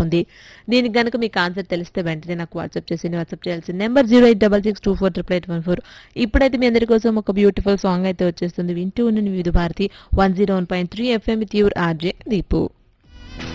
ఉంది. దీనికి గనుక మీకు ఆన్సర్ తెలిస్తే వెంటనే నాకు వాట్సాప్ చేసి వాట్సాప్ చేయాల్సిన నెంబర్ 08662488814. ఇప్పుడైతే మీ అందరి కోసం ఒక బ్యూటిఫుల్ సాంగ్ అయితే వచ్చేస్తుంది. వింటూ ఉన్న వివిధ Bharati 101.3 FM with your RJ Deepu.